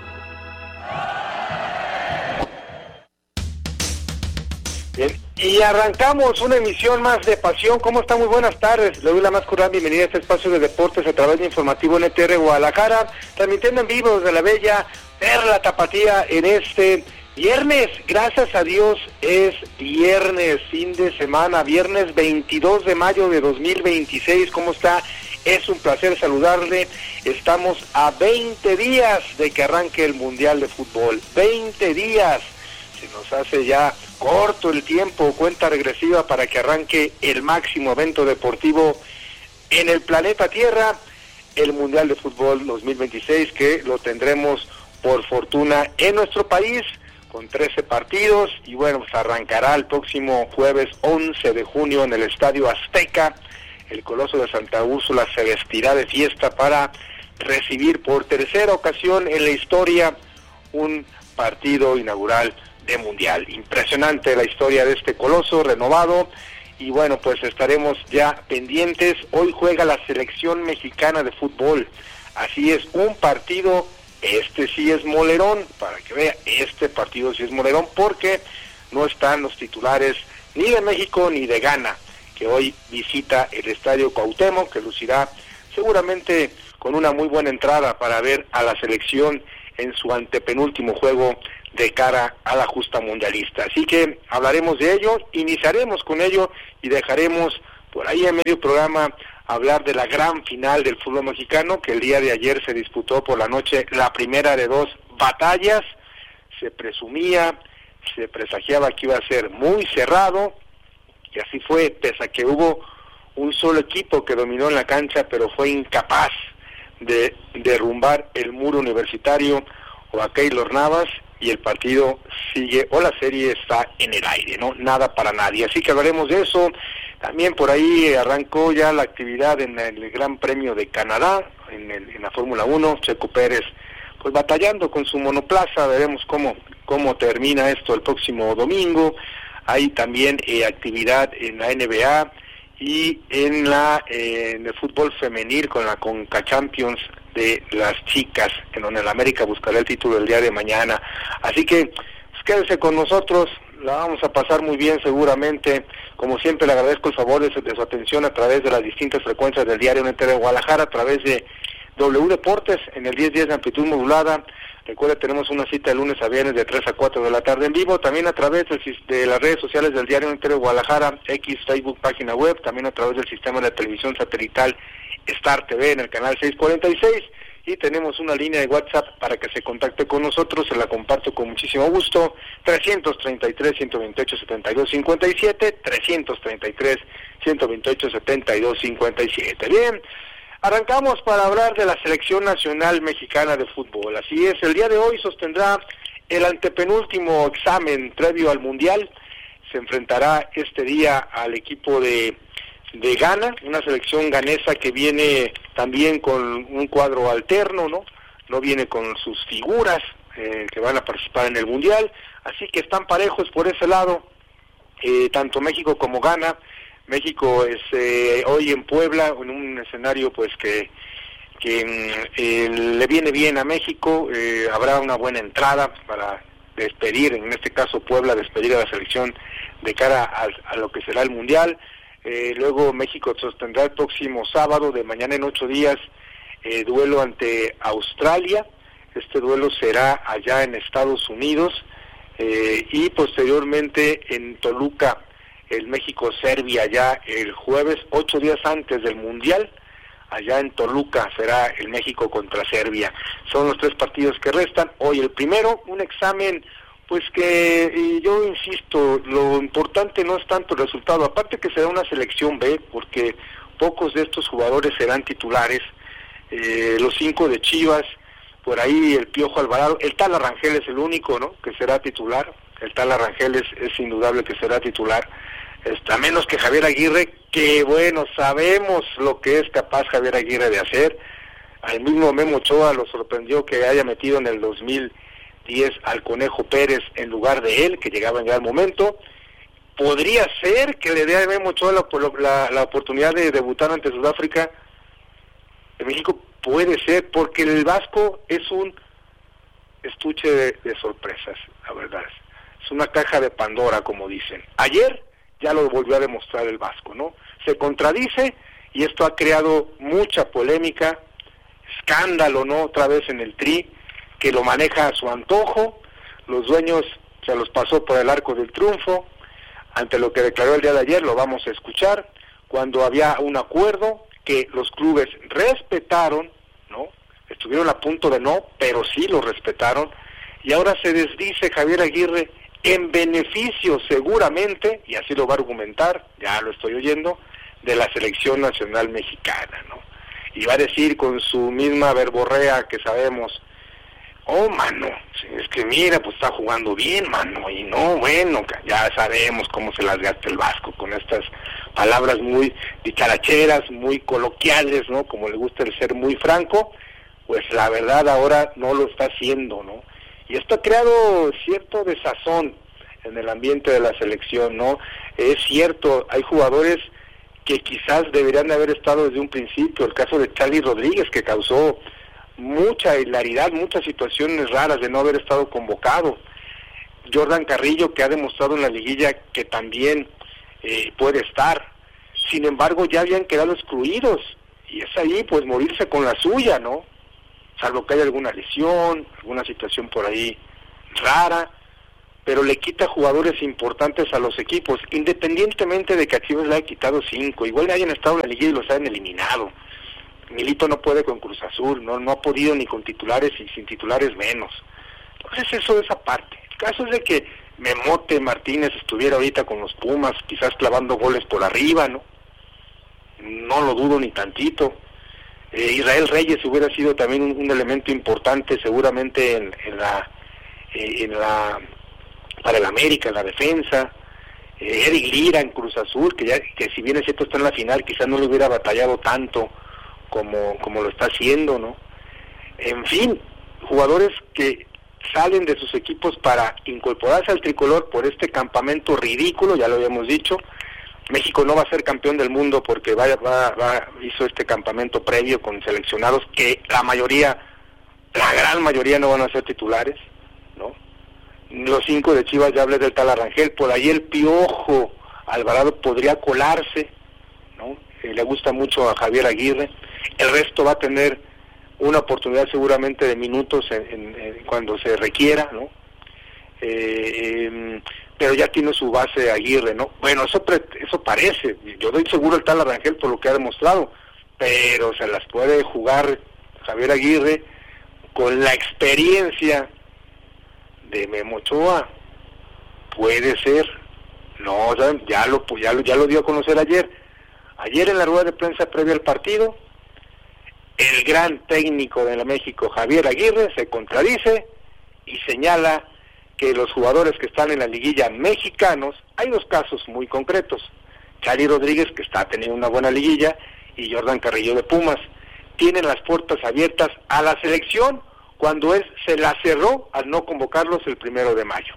Speaker 17: Bien, y arrancamos una emisión más de Pasión. ¿Cómo está? Muy buenas tardes. Le doy la más cordial bienvenida a este espacio de deportes a través de Informativo N T R Guadalajara, transmitiendo en vivo desde la bella Perla Tapatía en este viernes. Gracias a Dios es viernes, fin de semana, viernes veintidós de mayo de dos mil veintiséis. ¿Cómo está? Es un placer saludarle. Estamos a veinte días de que arranque el Mundial de Fútbol. veinte días. Se nos hace ya corto el tiempo, cuenta regresiva para que arranque el máximo evento deportivo en el planeta Tierra, el Mundial de Fútbol dos mil veintiséis, que lo tendremos por fortuna en nuestro país con trece partidos, y bueno, pues arrancará el próximo jueves once de junio en el Estadio Azteca. El Coloso de Santa Úrsula se vestirá de fiesta para recibir por tercera ocasión en la historia un partido inaugural de Mundial. Impresionante la historia de este coloso renovado, y bueno, pues estaremos ya pendientes. Hoy juega la selección mexicana de fútbol, así es, un partido, este sí es molerón, para que vea, este partido sí es molerón, porque no están los titulares ni de México ni de Ghana, que hoy visita el Estadio Cuauhtémoc, que lucirá seguramente con una muy buena entrada para ver a la selección en su antepenúltimo juego de cara a la justa mundialista. Así que hablaremos de ello, iniciaremos con ello y dejaremos por ahí en medio programa hablar de la gran final del fútbol mexicano, que el día de ayer se disputó por la noche, la primera de dos batallas. Se presumía, se presagiaba que iba a ser muy cerrado, y así fue, pese a que hubo un solo equipo que dominó en la cancha, pero fue incapaz de derrumbar el muro universitario o a Keylor Navas, y el partido sigue, o la serie está en el aire, ¿no? Nada para nadie. Así que hablaremos de eso. También por ahí arrancó ya la actividad en el Gran Premio de Canadá, en, el, en la Fórmula uno, Checo Pérez, pues batallando con su monoplaza. Veremos cómo, cómo termina esto el próximo domingo. Hay también eh, actividad en la N B A y en la eh, en el fútbol femenil con la Conca Champions de las chicas, en donde el América buscará el título el día de mañana. Así que pues, quédense con nosotros, la vamos a pasar muy bien seguramente. Como siempre, le agradezco el favor de su, de su atención a través de las distintas frecuencias del diario N T R de Guadalajara, a través de W Deportes en el diez diez de amplitud modulada. Recuerda, tenemos una cita de lunes a viernes de tres a cuatro de la tarde en vivo, también a través de, de las redes sociales del diario N T R de Guadalajara, X, Facebook, página web, también a través del sistema de televisión satelital Star T V en el canal seiscientos cuarenta y seis, y tenemos una línea de WhatsApp para que se contacte con nosotros. Se la comparto con muchísimo gusto: trescientos treinta y tres, ciento veintiocho, setenta y dos cincuenta y siete, trescientos treinta y tres, ciento veintiocho, setenta y dos cincuenta y siete. Bien, arrancamos para hablar de la Selección Nacional Mexicana de Fútbol. Así es, el día de hoy sostendrá el antepenúltimo examen previo al Mundial. Se enfrentará este día al equipo de de Ghana, una selección ganesa que viene también con un cuadro alterno, ¿no? No viene con sus figuras eh, que van a participar en el Mundial, así que están parejos por ese lado, eh, tanto México como Ghana. México es eh, hoy en Puebla, en un escenario pues que que eh, le viene bien a México. Eh, habrá una buena entrada para despedir, en este caso Puebla, despedir a la selección de cara a, a lo que será el Mundial. Eh, luego México sostendrá el próximo sábado, de mañana en ocho días, eh, duelo ante Australia. Este duelo será allá en Estados Unidos, eh, y posteriormente en Toluca, el México-Serbia, ya el jueves, ocho días antes del Mundial. Allá en Toluca será el México contra Serbia. Son los tres partidos que restan. Hoy el primero, un examen pues que y yo insisto, lo importante no es tanto el resultado, aparte que será una selección B, porque pocos de estos jugadores serán titulares. Eh, los cinco de Chivas, por ahí el Piojo Alvarado, el Tala Rangel es el único, ¿no?, que será titular. El Tala Rangel es, es indudable que será titular, a menos que Javier Aguirre, que bueno, sabemos lo que es capaz Javier Aguirre de hacer. Al mismo Memo Ochoa lo sorprendió que haya metido en el dos mil diez al Conejo Pérez en lugar de él, que llegaba en gran momento. Podría ser que le dé a Memo Ochoa la, la, la oportunidad de debutar ante Sudáfrica. En México puede ser, porque el Vasco es un estuche de, de sorpresas, la verdad. Es una caja de Pandora, como dicen. Ayer ya lo volvió a demostrar el Vasco, ¿no? Se contradice, y esto ha creado mucha polémica, escándalo, ¿no?, otra vez en el Tri, que lo maneja a su antojo. Los dueños se los pasó por el arco del triunfo. Ante lo que declaró el día de ayer, lo vamos a escuchar, cuando había un acuerdo que los clubes respetaron, ¿no? Estuvieron a punto de no, pero sí lo respetaron, y ahora se desdice Javier Aguirre en beneficio seguramente, y así lo va a argumentar, ya lo estoy oyendo, de la Selección Nacional Mexicana, ¿no? Y va a decir con su misma verborrea que sabemos: oh, mano, es que mira, pues está jugando bien, mano, y no, bueno, ya sabemos cómo se las gasta el Vasco, con estas palabras muy dicharacheras, muy coloquiales, ¿no?, como le gusta el ser muy franco. Pues la verdad ahora no lo está haciendo, ¿no? Y esto ha creado cierto desazón en el ambiente de la selección, ¿no? Es cierto, hay jugadores que quizás deberían de haber estado desde un principio. El caso de Charly Rodríguez, que causó mucha hilaridad, muchas situaciones raras de no haber estado convocado. Jordan Carrillo, que ha demostrado en la liguilla que también eh, puede estar. Sin embargo, ya habían quedado excluidos, y es ahí pues morirse con la suya, ¿no? Salvo que haya alguna lesión, alguna situación por ahí rara, pero le quita jugadores importantes a los equipos, independientemente de que a Chivas le haya quitado cinco, igual le hayan estado en la liguilla y los hayan eliminado. Milito no puede con Cruz Azul, no, no ha podido ni con titulares y sin titulares menos. Entonces eso de esa parte. El caso es de que Memote Martínez estuviera ahorita con los Pumas, quizás clavando goles por arriba, ¿no? No lo dudo ni tantito. Eh, Israel Reyes hubiera sido también un, un elemento importante seguramente en, en la eh, en la para el América, en la defensa. eh, Eric Lira en Cruz Azul, que ya que si bien es cierto está en la final, quizás no le hubiera batallado tanto como como lo está haciendo, ¿no? En fin, jugadores que salen de sus equipos para incorporarse al tricolor por este campamento ridículo, ya lo habíamos dicho. México no va a ser campeón del mundo porque va, va, va, hizo este campamento previo con seleccionados que la mayoría, la gran mayoría no van a ser titulares, ¿no? Los cinco de Chivas, ya hablé del tal Arrangel, por ahí el Piojo Alvarado podría colarse, ¿no? Eh, le gusta mucho a Javier Aguirre. El resto va a tener una oportunidad seguramente de minutos en, en, en cuando se requiera, ¿no? Eh, eh, pero ya tiene su base Aguirre, ¿no? Bueno, eso pre, eso parece, yo doy seguro el tal Arrangel por lo que ha demostrado, pero se las puede jugar Javier Aguirre con la experiencia de Memo Ochoa. Puede ser, no, ya lo, ya lo, ya lo dio a conocer ayer, ayer en la rueda de prensa previa al partido, el gran técnico de la México, Javier Aguirre, se contradice y señala que los jugadores que están en la liguilla mexicanos, hay dos casos muy concretos, Chari Rodríguez, que está teniendo una buena liguilla, y Jordan Carrillo de Pumas, tienen las puertas abiertas a la selección cuando él se la cerró al no convocarlos el primero de mayo.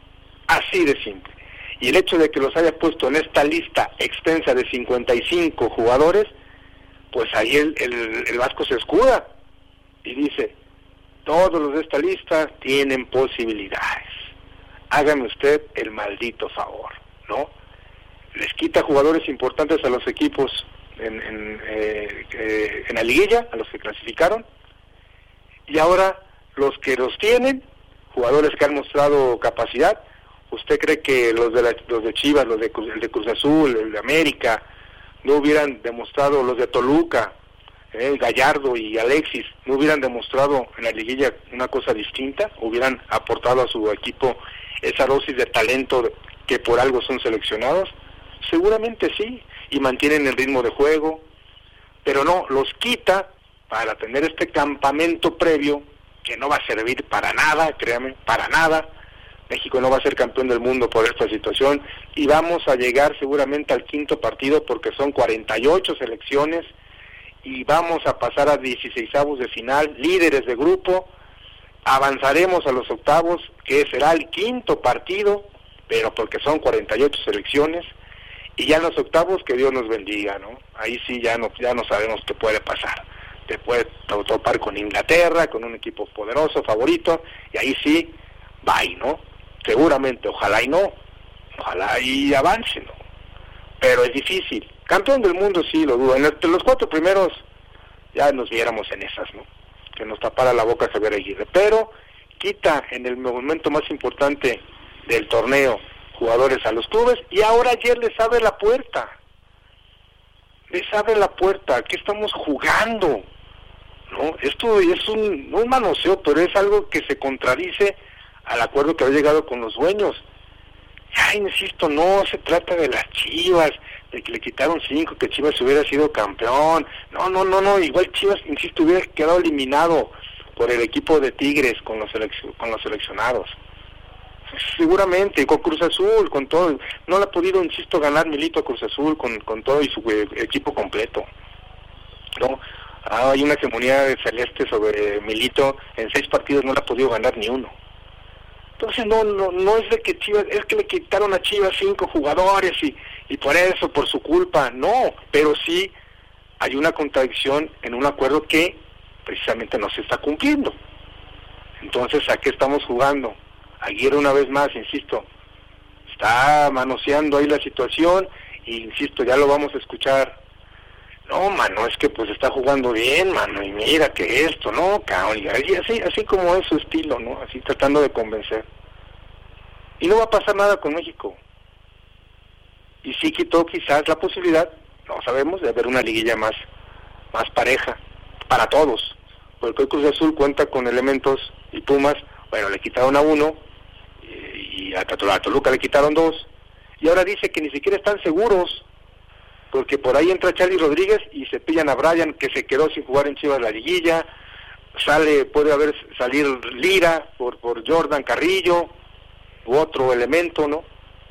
Speaker 17: Así de simple. Y el hecho de que los haya puesto en esta lista extensa de cincuenta y cinco jugadores, pues ahí el, el, el Vasco se escuda y dice, todos los de esta lista tienen posibilidades. Hágame usted el maldito favor, ¿no? Les quita jugadores importantes a los equipos en, en, eh, eh, en la liguilla, a los que clasificaron, y ahora los que los tienen, jugadores que han mostrado capacidad, ¿usted cree que los de, la, los de Chivas, los de, el de Cruz Azul, el de América, no hubieran demostrado, los de Toluca, eh, Gallardo y Alexis, no hubieran demostrado en la liguilla una cosa distinta? ¿Hubieran aportado a su equipo esa dosis de talento que por algo son seleccionados? Seguramente sí, y mantienen el ritmo de juego, pero no, los quita para tener este campamento previo que no va a servir para nada, créame, para nada. México no va a ser campeón del mundo por esta situación y vamos a llegar seguramente al quinto partido porque son cuarenta y ocho selecciones y vamos a pasar a dieciseisavos de final, líderes de grupo, avanzaremos a los octavos, que será el quinto partido, pero porque son cuarenta y ocho selecciones, y ya en los octavos que Dios nos bendiga, ¿no? Ahí sí ya no, ya no sabemos qué puede pasar. Te puede topar con Inglaterra, con un equipo poderoso, favorito, y ahí sí, bye, ¿no? Seguramente, ojalá y no, ojalá y avance, ¿no? Pero es difícil. Campeón del mundo sí, lo dudo. Entre los cuatro primeros ya nos viéramos en esas, ¿no? Que nos tapara la boca Javier Aguirre. Pero quita en el momento más importante del torneo jugadores a los clubes y ahora ayer les abre la puerta. Les abre la puerta. ¿Qué estamos jugando? ¿No? Esto es un, no un manoseo, pero es algo que se contradice al acuerdo que había llegado con los dueños. Ya insisto, no se trata de las Chivas, de que le quitaron cinco, que Chivas hubiera sido campeón. No, no, no, no, igual Chivas, insisto, hubiera quedado eliminado por el equipo de Tigres con los selec- con los seleccionados. Seguramente, con Cruz Azul, con todo, no le ha podido, insisto, ganar Milito a Cruz Azul con, con todo y su eh, equipo completo. No, ah, hay una hegemonía de celeste sobre Milito, en seis partidos no le ha podido ganar ni uno. Entonces no, no, no es de que Chivas, es que le quitaron a Chivas cinco jugadores y, y por eso, por su culpa, no, pero sí hay una contradicción en un acuerdo que precisamente no se está cumpliendo. Entonces, ¿a qué estamos jugando? Aguirre una vez más, insisto, está manoseando ahí la situación, e insisto, ya lo vamos a escuchar. No, mano, es que pues está jugando bien, mano, y mira que esto, ¿no? Y así, así como es su estilo, ¿no? Así tratando de convencer. Y no va a pasar nada con México. Y sí quitó quizás la posibilidad, no sabemos, de haber una liguilla más, más pareja, para todos. Porque hoy Cruz Azul cuenta con elementos, y Pumas, bueno, le quitaron a uno, y, y a Toluca le quitaron dos, y ahora dice que ni siquiera están seguros, porque por ahí entra Charly Rodríguez y se pillan a Brian, que se quedó sin jugar en Chivas la liguilla, sale, puede haber salir Lira por, por Jordan Carrillo, u otro elemento, ¿no?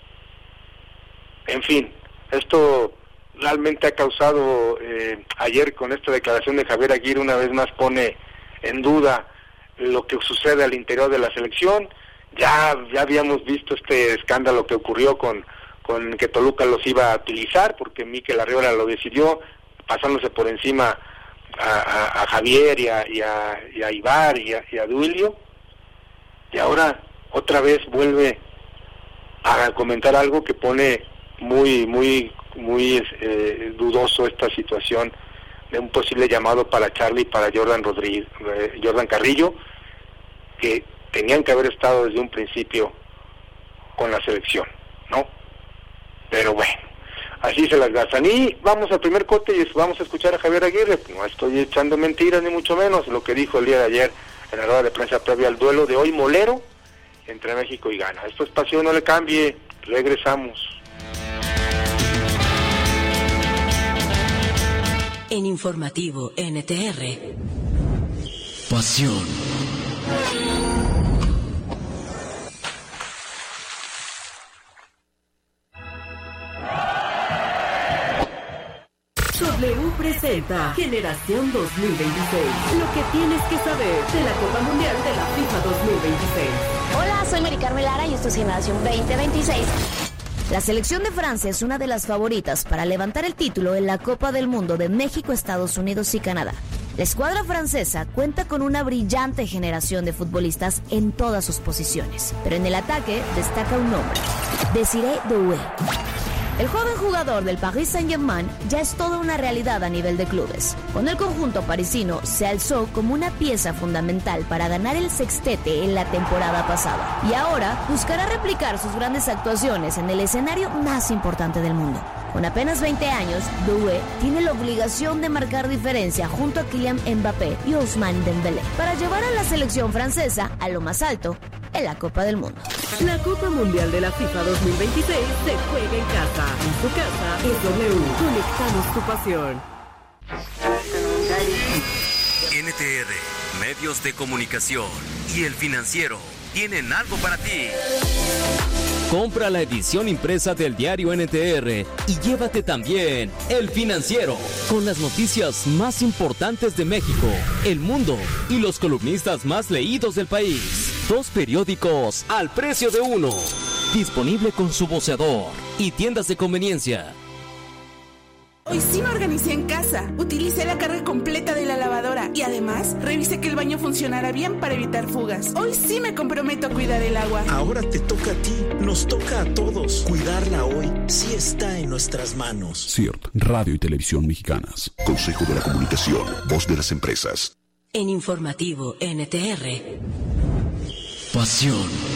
Speaker 17: En fin, esto realmente ha causado, eh, ayer con esta declaración de Javier Aguirre una vez más pone en duda lo que sucede al interior de la selección. Ya, ya habíamos visto este escándalo que ocurrió con con que Toluca los iba a utilizar, porque Mikel Arriola lo decidió, pasándose por encima a, a, a Javier y a, y, a, y a Ibar y a, y a Duilio, y ahora otra vez vuelve a comentar algo que pone muy, muy, muy eh, dudoso esta situación de un posible llamado para Charly y para Jordan Rodríguez, eh, Jordan Carrillo, que tenían que haber estado desde un principio con la selección, ¿no? Pero bueno, así se las gastan. Y vamos al primer corte y vamos a escuchar a Javier Aguirre. No estoy echando mentiras ni mucho menos, lo que dijo el día de ayer en la rueda de prensa previa al duelo de hoy molero entre México y Ghana. Esto es Pasión, no le cambie, regresamos.
Speaker 14: En Informativo N T R. Pasión. W presenta Generación dos mil veintiséis. Lo que tienes que saber de la Copa Mundial de la FIFA dos mil veintiséis.
Speaker 15: Hola, soy Mari Carmen Lara y esto es Generación veinte veintiséis. La selección de Francia es una de las favoritas para levantar el título en la Copa del Mundo de México, Estados Unidos y Canadá. La escuadra francesa cuenta con una brillante generación de futbolistas en todas sus posiciones, pero en el ataque destaca un nombre: Désiré Doué. El joven jugador del Paris Saint-Germain ya es toda una realidad a nivel de clubes. Con el conjunto parisino se alzó como una pieza fundamental para ganar el sextete en la temporada pasada. Y ahora buscará replicar sus grandes actuaciones en el escenario más importante del mundo. Con apenas veinte años, Doué tiene la obligación de marcar diferencia junto a Kylian Mbappé y Ousmane Dembélé para llevar a la selección francesa a lo más alto en la Copa del Mundo.
Speaker 14: La Copa Mundial de la FIFA dos mil veintiséis se juega en casa. En tu casa es W. Conectamos tu pasión.
Speaker 2: N T R, Medios de Comunicación y El Financiero tienen algo para ti. Compra la edición impresa del diario N T R y llévate también El Financiero, con las noticias más importantes de México, el mundo y los columnistas más leídos del país. Dos periódicos al precio de uno. Disponible con su voceador y tiendas de conveniencia.
Speaker 20: Hoy sí me organicé en casa. Utilicé la carga completa de la lavadora y además revisé que el baño funcionara bien para evitar fugas. Hoy sí me comprometo a cuidar el agua.
Speaker 21: Ahora te toca a ti, nos toca a todos. Cuidarla hoy sí está en nuestras manos.
Speaker 22: C I R T, Radio y Televisión Mexicanas. Consejo de la Comunicación, voz de las empresas.
Speaker 14: En Informativo N T R. Pasión.